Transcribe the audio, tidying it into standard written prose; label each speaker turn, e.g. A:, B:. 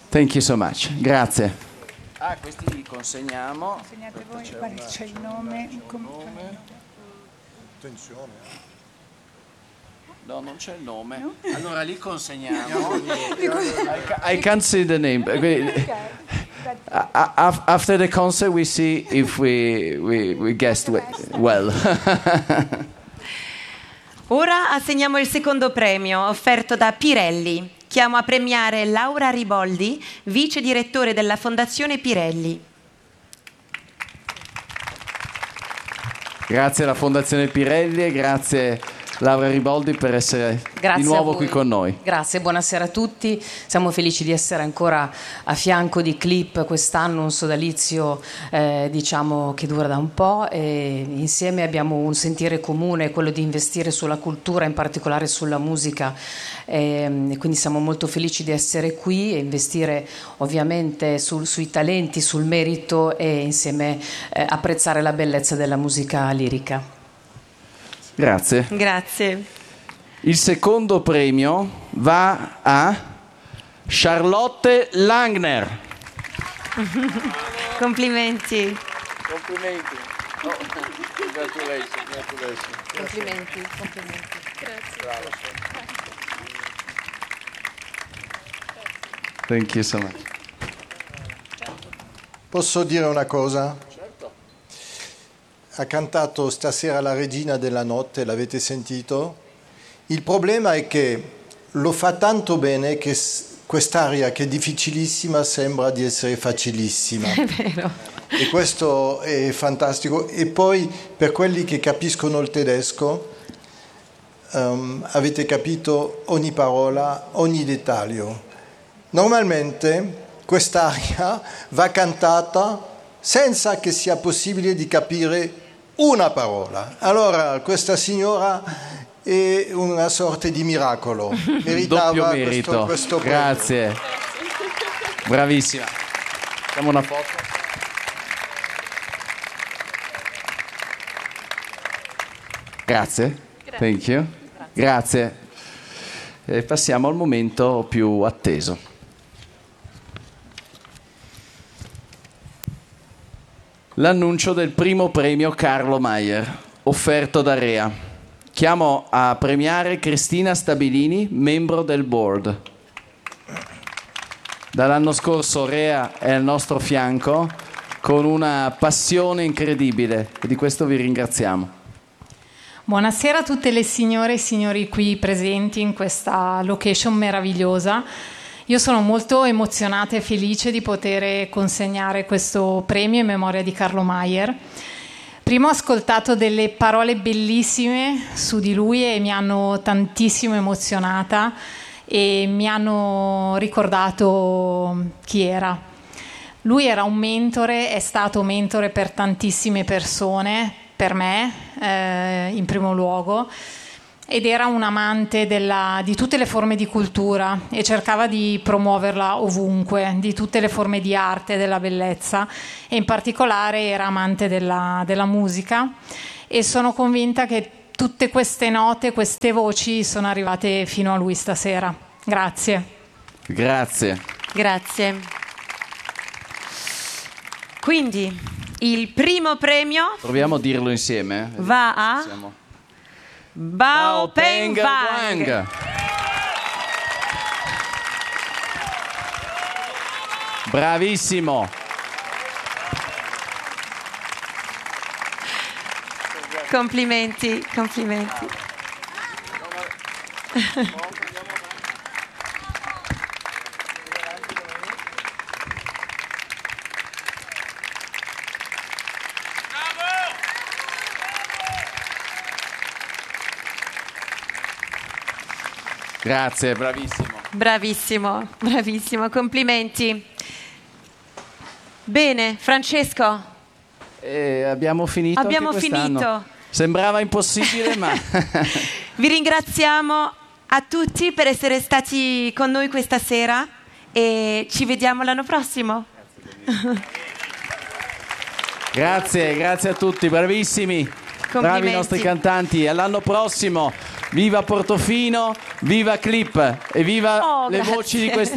A: Thank you so much. Grazie. Questi li consegniamo.
B: Consegnate voi, guarda, c'è il nome.
C: Attenzione.
A: No, non c'è il nome. No? Allora li consegniamo. I can't see the name. After the concert we see if we guessed well.
D: Ora assegniamo il secondo premio offerto da Pirelli. Chiamo a premiare Laura Riboldi, vice direttore della Fondazione Pirelli.
A: Grazie alla Fondazione Pirelli e grazie Laura Riboldi per essere di nuovo qui con noi.
E: Grazie, buonasera a tutti. Siamo felici di essere ancora a fianco di Clip quest'anno, un sodalizio diciamo che dura da un po', e insieme abbiamo un sentire comune, quello di investire sulla cultura, in particolare sulla musica, e quindi siamo molto felici di essere qui e investire ovviamente sui talenti, sul merito e insieme apprezzare la bellezza della musica lirica.
A: Grazie.
D: Grazie.
A: Il secondo premio va a Charlotte Langner.
D: Complimenti.
A: Complimenti. Oh, congratulations.
E: Complimenti.
D: Grazie.
A: Bravo. Thank you so much.
C: Posso dire una cosa? Ha cantato stasera la Regina della Notte, l'avete sentito? Il problema è che lo fa tanto bene che quest'aria che è difficilissima sembra di essere facilissima.
D: È vero.
C: E questo è fantastico. E poi per quelli che capiscono il tedesco, avete capito ogni parola, ogni dettaglio. Normalmente quest'aria va cantata senza che sia possibile di capire una parola. Allora questa signora è una sorta di miracolo. Meritava
A: doppio merito.
C: questo
A: Grazie. Bravissima. Facciamo una foto. Grazie. Thank you. Grazie. E passiamo al momento più atteso. L'annuncio del primo premio Carlo Maier, offerto da Rea. Chiamo a premiare Cristina Stabilini, membro del board. Dall'anno scorso Rea è al nostro fianco con una passione incredibile e di questo vi ringraziamo.
F: Buonasera a tutte le signore e signori qui presenti in questa location meravigliosa. Io sono molto emozionata e felice di poter consegnare questo premio in memoria di Carlo Maier. Prima ho ascoltato delle parole bellissime su di lui e mi hanno tantissimo emozionata e mi hanno ricordato chi era. Lui era un mentore, è stato mentore per tantissime persone, per me in primo luogo, ed era un amante di tutte le forme di cultura e cercava di promuoverla ovunque, di tutte le forme di arte, della bellezza, e in particolare era amante della musica, e sono convinta che tutte queste note, queste voci sono arrivate fino a lui stasera. Grazie.
A: Grazie.
D: Grazie. Quindi il primo premio
A: Proviamo a dirlo insieme.
D: va a Bao Peng Wang.
A: Bravissimo.
D: Complimenti, complimenti.
A: Grazie, bravissimo.
D: Bravissimo, bravissimo, complimenti. Bene, Francesco.
A: Abbiamo finito.
D: Abbiamo
A: anche quest'anno.
D: finito.
A: Sembrava impossibile, ma
D: Vi ringraziamo a tutti per essere stati con noi questa sera e ci vediamo l'anno prossimo.
A: grazie a tutti, bravissimi. Bravi i nostri cantanti. All'anno prossimo. Viva Portofino, viva Clip e viva le voci di questi